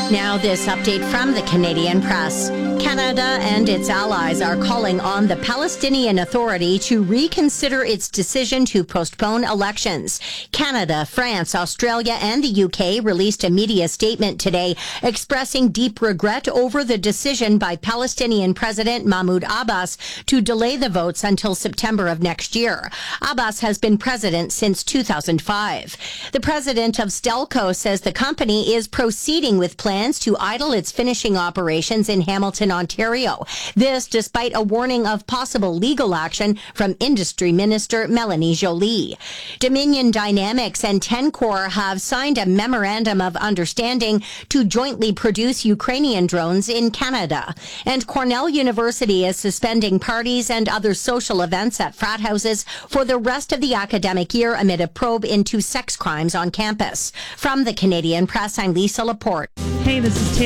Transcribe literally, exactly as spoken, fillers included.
Now, this update from the Canadian Press. Canada and its allies are calling on the Palestinian Authority to reconsider its decision to postpone elections. Canada, France, Australia, and the U K released a media statement today expressing deep regret over the decision by Palestinian President Mahmoud Abbas to delay the votes until September of next year. Abbas has been president since two thousand five. The president of Stelco says the company is proceeding with plans to idle its finishing operations in Hamilton, Ontario. This despite a warning of possible legal action from Industry Minister Melanie Joly. Dominion Dynamics and Tencor have signed a memorandum of understanding to jointly produce Ukrainian drones in Canada. And Cornell University is suspending parties and other social events at frat houses for the rest of the academic year amid a probe into sex crimes on campus. From the Canadian Press, I'm Lisa Laporte. Hey, this is Taylor.